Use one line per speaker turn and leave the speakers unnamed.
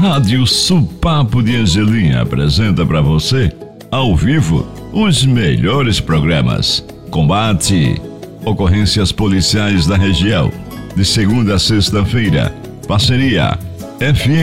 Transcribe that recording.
Rádio Supapo de Angelim apresenta para você, ao vivo, os melhores programas. Combate, ocorrências policiais da região, de segunda a sexta-feira. Parceria FM